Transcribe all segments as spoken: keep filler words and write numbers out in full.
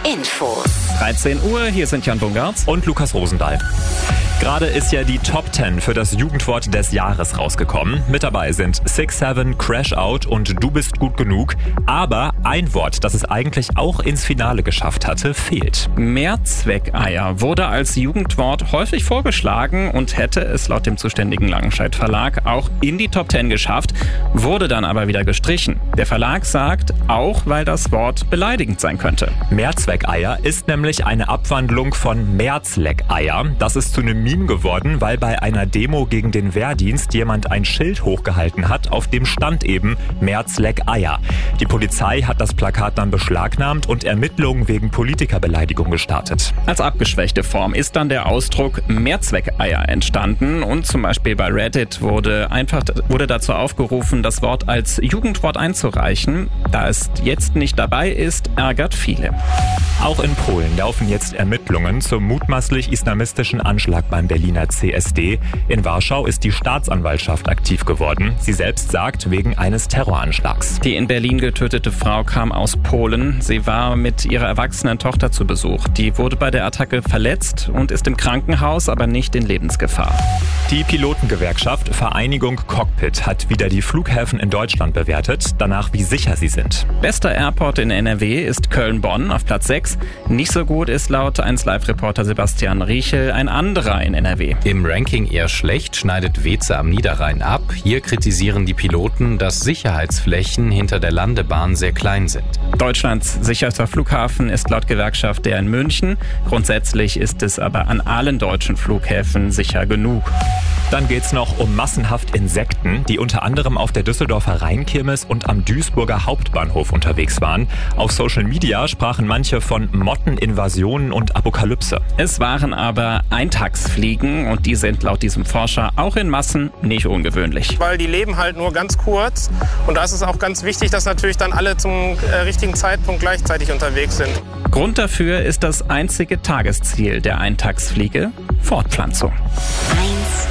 Infos. dreizehn Uhr, hier sind Jan Bungartz und Lukas Rosendahl. Gerade ist ja die Top zehn für das Jugendwort des Jahres rausgekommen. Mit dabei sind six seven, Crash Out und Du bist gut genug. Aber ein Wort, das es eigentlich auch ins Finale geschafft hatte, fehlt. Mehrzweckeier wurde als Jugendwort häufig vorgeschlagen und hätte es laut dem zuständigen Langenscheidt Verlag auch in die Top zehn geschafft, wurde dann aber wieder gestrichen. Der Verlag sagt, auch weil das Wort beleidigend sein könnte. Mehrzweckeier ist nämlich eine Abwandlung von Märzleckeier. Das ist zu einem Meme geworden, weil bei einer Demo gegen den Wehrdienst jemand ein Schild hochgehalten hat, auf dem stand eben Märzleckeier. Die Polizei hat das Plakat dann beschlagnahmt und Ermittlungen wegen Politikerbeleidigung gestartet. Als abgeschwächte Form ist dann der Ausdruck Mehrzweckeier entstanden und zum Beispiel bei Reddit wurde einfach wurde dazu aufgerufen, das Wort als Jugendwort einzureichen. Da es jetzt nicht dabei ist, ärgert viele. Auch in Polen laufen jetzt Ermittlungen zum mutmaßlich islamistischen Anschlag beim Berliner C S D. In Warschau ist die Staatsanwaltschaft aktiv geworden. Sie selbst sagt, wegen eines Terroranschlags. Die in Berlin getötete Frau kam aus Polen. Sie war mit ihrer erwachsenen Tochter zu Besuch. Die wurde bei der Attacke verletzt und ist im Krankenhaus, aber nicht in Lebensgefahr. Die Pilotengewerkschaft Vereinigung Cockpit hat wieder die Flughäfen in Deutschland bewertet, danach wie sicher sie sind. Bester Airport in N R W ist Köln-Bonn auf Platz sechs. Nicht so gut ist laut eins Live-Reporter Sebastian Riechel ein anderer in N R W. Im Ranking eher schlecht schneidet Weeze am Niederrhein ab. Hier kritisieren die Piloten, dass Sicherheitsflächen hinter der Landebahn sehr klein sind. Deutschlands sicherster Flughafen ist laut Gewerkschaft der in München. Grundsätzlich ist es aber an allen deutschen Flughäfen sicher genug. Dann geht's noch um massenhaft Insekten, die unter anderem auf der Düsseldorfer Rheinkirmes und am Duisburger Hauptbahnhof unterwegs waren. Auf Social Media sprachen manche von Motteninvasionen und Apokalypse. Es waren aber Eintagsfliegen und die sind laut diesem Forscher auch in Massen nicht ungewöhnlich. Weil die leben halt nur ganz kurz und da ist es auch ganz wichtig, dass natürlich dann alle zum äh, richtigen Zeitpunkt gleichzeitig unterwegs sind. Grund dafür ist das einzige Tagesziel der Eintagsfliege: Fortpflanzung. eins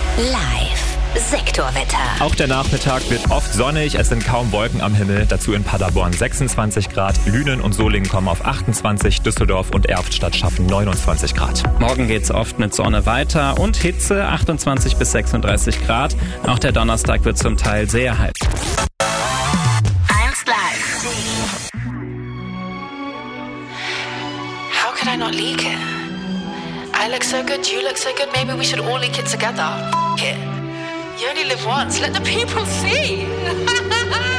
Live Sektorwetter. Auch der Nachmittag wird oft sonnig, es sind kaum Wolken am Himmel. Dazu in Paderborn sechsundzwanzig Grad, Lünen und Solingen kommen auf achtundzwanzig, Düsseldorf und Erftstadt schaffen neunundzwanzig Grad. Morgen geht's oft mit Sonne weiter und Hitze, achtundzwanzig bis sechsunddreißig Grad. Auch der Donnerstag wird zum Teil sehr heiß. eins Live. How could I not leak it? I look so good, you look so good, maybe we should all leak it together. F it. You only live once, let the people see.